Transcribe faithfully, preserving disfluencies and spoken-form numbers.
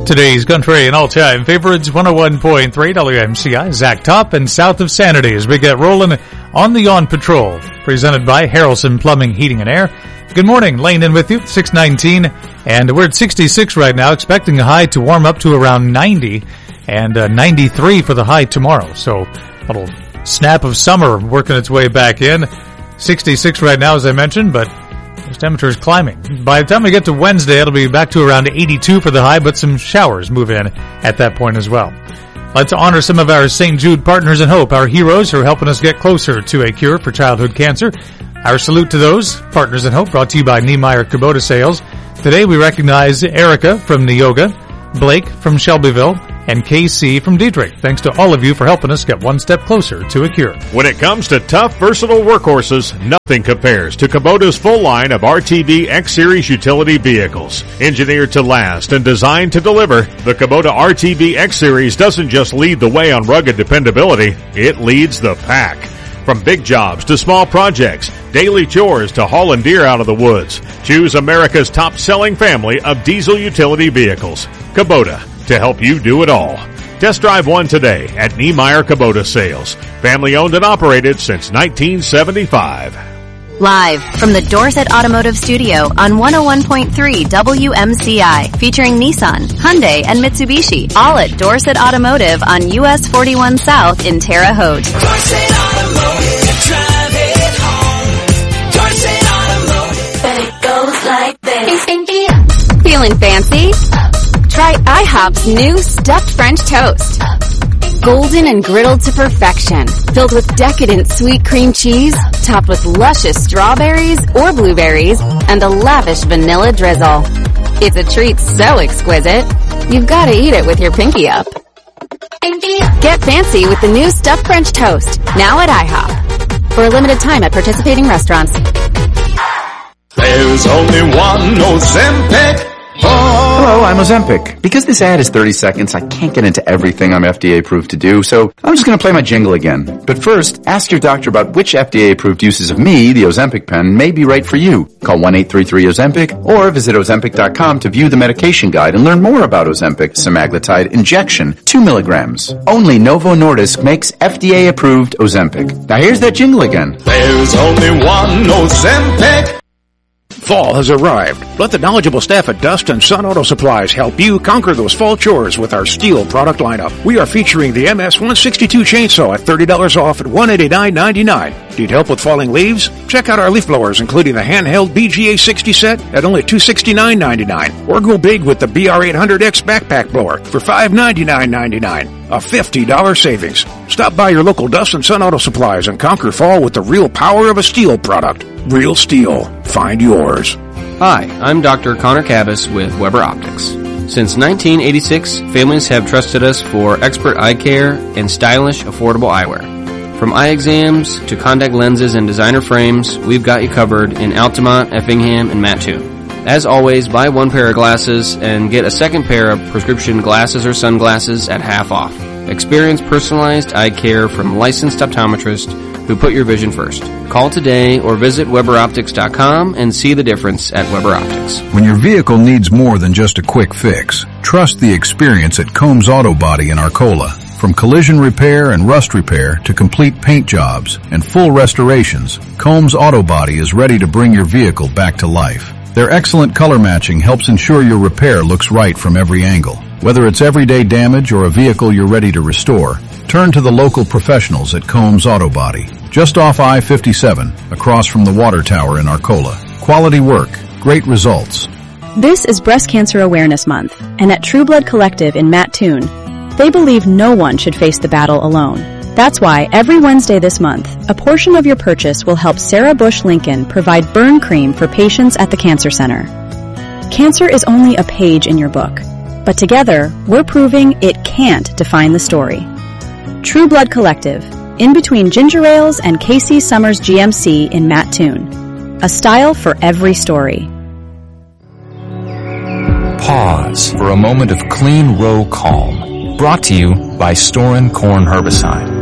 Today's country and all-time favorites, one oh one point three W M C I, Zach Top and South of Sanity as we get rolling on the On Patrol, presented by Harrelson Plumbing, Heating and Air. Good morning, Lane in with you, six nineteen, and we're at sixty-six right now, expecting a high to warm up to around ninety, and uh, ninety-three for the high tomorrow. So a little snap of summer working its way back in. sixty-six right now, as I mentioned, but those temperatures climbing. By the time we get to Wednesday, it'll be back to around eighty-two for the high, but some showers move in at that point as well. Let's honor some of our Saint Jude partners in hope, our heroes who are helping us get closer to a cure for childhood cancer. Our salute to those partners in hope, brought to you by Niemeyer Kubota Sales. Today we recognize Erica from Neoga, Blake from Shelbyville, and K C from Dietrich. Thanks to all of you for helping us get one step closer to a cure. When it comes to tough, versatile workhorses, nothing compares to Kubota's full line of R T V X-Series utility vehicles. Engineered to last and designed to deliver, the Kubota R T V X-Series doesn't just lead the way on rugged dependability, it leads the pack. From big jobs to small projects, daily chores to hauling deer out of the woods, choose America's top-selling family of diesel utility vehicles. Kubota, to help you do it all. Test drive one today at Niemeyer Kubota Sales. Family owned and operated since nineteen seventy-five. Live from the Dorset Automotive Studio on one oh one point three W M C I, featuring Nissan, Hyundai, and Mitsubishi, all at Dorset Automotive on U S forty-one South in Terre Haute. Dorset Automotive, drive it home. Dorset Automotive, and it goes like this. Feeling fancy? Try IHOP's new stuffed French toast. Golden and griddled to perfection, filled with decadent sweet cream cheese, topped with luscious strawberries or blueberries, and a lavish vanilla drizzle. It's a treat so exquisite, you've got to eat it with your pinky up. Get fancy with the new stuffed French toast, now at IHOP. For a limited time at participating restaurants. There's only one Ozempic. Oh. Hello, I'm Ozempic. Because this ad is thirty seconds, I can't get into everything I'm F D A approved to do, so I'm just going to play my jingle again. But first, ask your doctor about which F D A approved uses of me, the Ozempic pen, may be right for you. Call one eight three three Ozempic or visit Ozempic dot com to view the medication guide and learn more about Ozempic semaglutide injection, two milligrams. Only Novo Nordisk makes F D A approved Ozempic. Now here's that jingle again. There's only one Ozempic. Fall has arrived. Let the knowledgeable staff at Dust and Sun Auto Supplies help you conquer those fall chores with our steel product lineup. We are featuring the M S one sixty-two chainsaw at thirty dollars off at one hundred eighty-nine ninety-nine. Need help with falling leaves? Check out our leaf blowers, including the handheld B G A sixty set at only two hundred sixty-nine ninety-nine. Or go big with the B R eight hundred X backpack blower for five hundred ninety-nine ninety-nine. A fifty dollars savings. Stop by your local Dust and Sun Auto Supplies and conquer fall with the real power of a steel product. Real steel. Find yours. Hi, I'm Doctor Connor Cabas with Weber Optics. Since nineteen eighty-six, families have trusted us for expert eye care and stylish, affordable eyewear. From eye exams to contact lenses and designer frames, we've got you covered in Altamont, Effingham, and Mattoon. As always, buy one pair of glasses and get a second pair of prescription glasses or sunglasses at half off. Experience personalized eye care from licensed optometrists who put your vision first. Call today or visit Weber Optics dot com and see the difference at Weber Optics. When your vehicle needs more than just a quick fix, trust the experience at Combs Auto Body in Arcola. From collision repair and rust repair to complete paint jobs and full restorations, Combs Auto Body is ready to bring your vehicle back to life. Their excellent color matching helps ensure your repair looks right from every angle. Whether it's everyday damage or a vehicle you're ready to restore, turn to the local professionals at Combs Auto Body, just off I fifty-seven, across from the Water Tower in Arcola. Quality work, great results. This is Breast Cancer Awareness Month, and at True Blood Collective in Mattoon, they believe no one should face the battle alone. That's why every Wednesday this month, a portion of your purchase will help Sarah Bush Lincoln provide burn cream for patients at the Cancer Center. Cancer is only a page in your book, but together, we're proving it can't define the story. True Blood Collective, in between Ginger Ales and K C Summers G M C in Mattoon. A style for every story. Pause for a moment of clean, row calm. Brought to you by Storin Corn Herbicide.